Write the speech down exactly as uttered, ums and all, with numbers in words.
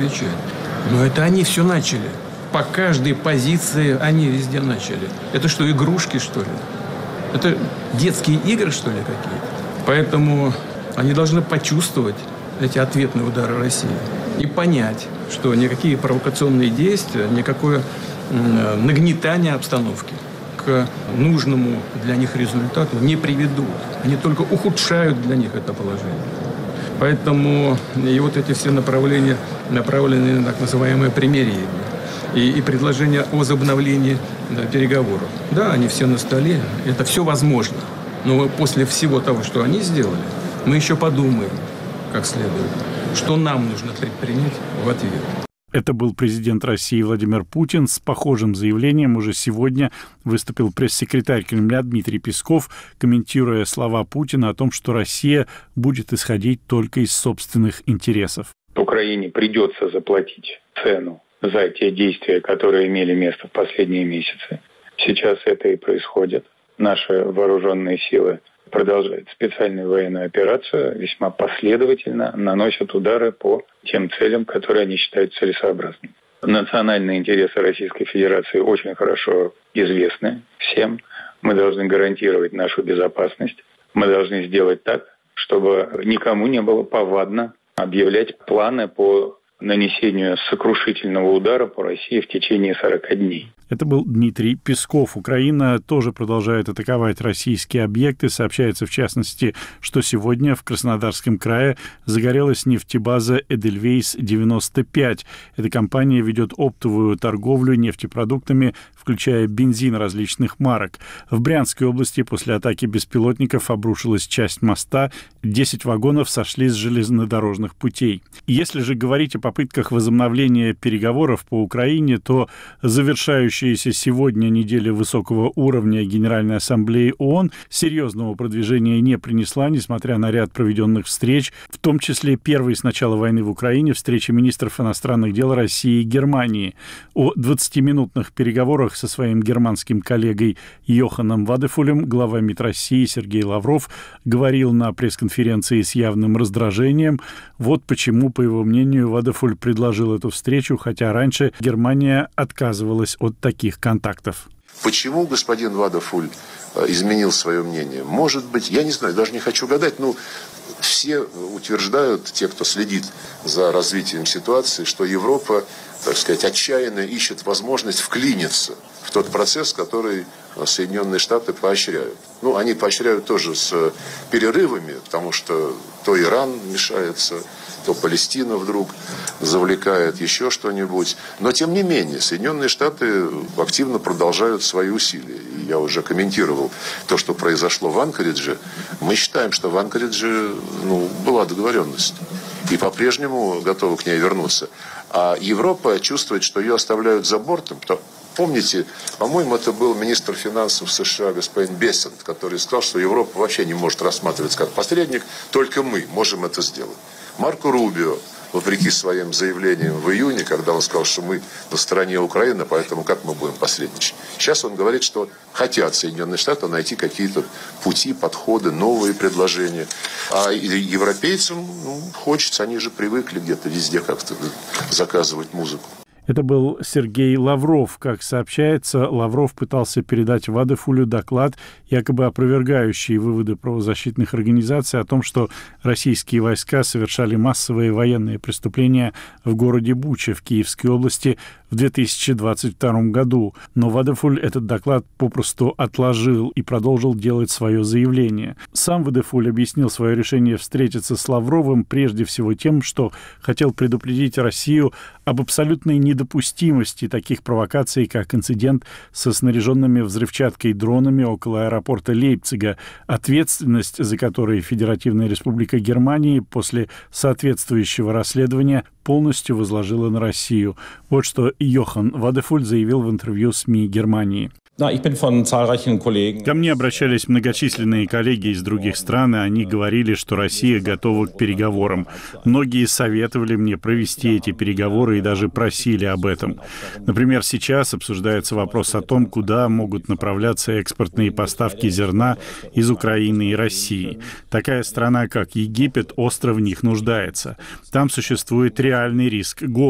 отвечать. Но это они все начали. По каждой позиции они везде начали. Это что, игрушки, что ли? Это детские игры, что ли, какие-то? Поэтому они должны почувствовать эти ответные удары России и понять, что никакие провокационные действия, никакое нагнетание обстановки к нужному для них результату не приведут. Они только ухудшают для них это положение. Поэтому и вот эти все направления направлены на так называемое примирение и, и предложение о возобновлении да, переговоров. Да, они все на столе, это все возможно. Но после всего того, что они сделали, мы еще подумаем, как следует, что нам нужно предпринять в ответ. Это был президент России Владимир Путин. С похожим заявлением уже сегодня выступил пресс-секретарь Кремля Дмитрий Песков, комментируя слова Путина о том, что Россия будет исходить только из собственных интересов. Украине придется заплатить цену за те действия, которые имели место в последние месяцы. Сейчас это и происходит. Наши вооруженные силы продолжают специальную военную операцию, весьма последовательно наносят удары по тем целям, которые они считают целесообразными. Национальные интересы Российской Федерации очень хорошо известны всем. Мы должны гарантировать нашу безопасность. Мы должны сделать так, чтобы никому не было повадно объявлять планы по нанесению сокрушительного удара по России в течение сорока дней. Это был Дмитрий Песков. Украина тоже продолжает атаковать российские объекты. Сообщается, в частности, что сегодня в Краснодарском крае загорелась нефтебаза «Эдельвейс девяносто пять». Эта компания ведет оптовую торговлю нефтепродуктами, включая бензин различных марок. В Брянской области после атаки беспилотников обрушилась часть моста, десять вагонов сошли с железнодорожных путей. Если же говорить о попытках возобновления переговоров по Украине, то завершающая сегодня неделя высокого уровня Генеральной Ассамблеи ООН серьезного продвижения не принесла, несмотря на ряд проведенных встреч, в том числе первой с начала войны в Украине встреча министров иностранных дел России и Германии. О двадцатиминутных переговорах со своим германским коллегой Йоханом Вадефулем глава МИД России Сергей Лавров говорил на пресс-конференции с явным раздражением. Вот почему, по его мнению, Вадефуль предложил эту встречу, хотя раньше Германия отказывалась от таких контактов. Почему господин Вадефуль изменил свое мнение? Может быть, я не знаю, даже не хочу гадать, но все утверждают, те, кто следит за развитием ситуации, что Европа, так сказать, отчаянно ищет возможность вклиниться в тот процесс, который Соединенные Штаты поощряют. Ну, они поощряют тоже с перерывами, потому что то Иран мешается, то Палестина вдруг завлекает еще что-нибудь. Но, тем не менее, Соединенные Штаты активно продолжают свои усилия. И я уже комментировал то, что произошло в Анкоридже. Мы считаем, что в Анкоридже ну, была договоренность. И по-прежнему готовы к ней вернуться. А Европа чувствует, что ее оставляют за бортом. Помните, по-моему, это был министр финансов США господин Бессент, который сказал, что Европа вообще не может рассматриваться как посредник, только мы можем это сделать. Марко Рубио, вопреки своим заявлениям в июне, когда он сказал, что мы на стороне Украины, поэтому как мы будем посредничать? Сейчас он говорит, что хотят Соединенные Штаты найти какие-то пути, подходы, новые предложения. А европейцам ну, хочется, они же привыкли где-то везде как-то заказывать музыку. Это был Сергей Лавров. Как сообщается, Лавров пытался передать Вадефулю доклад, якобы опровергающий выводы правозащитных организаций о том, что российские войска совершали массовые военные преступления в городе Буча в Киевской области в две тысячи двадцать втором году. Но Вадефуль этот доклад попросту отложил и продолжил делать свое заявление. Сам Вадефуль объяснил свое решение встретиться с Лавровым прежде всего тем, что хотел предупредить Россию об абсолютной недопустимости таких провокаций, как инцидент со снаряженными взрывчаткой дронами около аэропорта Лейпцига, ответственность за которые Федеративная Республика Германии после соответствующего расследования полностью возложила на Россию. Вот что Йохан Вадефуль заявил в интервью СМИ Германии. Ко мне обращались многочисленные коллеги из других стран, и они говорили, что Россия готова к переговорам. Многие советовали мне провести эти переговоры и даже просили об этом. Например, сейчас обсуждается вопрос о том, куда могут направляться экспортные поставки зерна из Украины и России. Такая страна, как Египет, остро в них нуждается. Там существует реальный риск голода.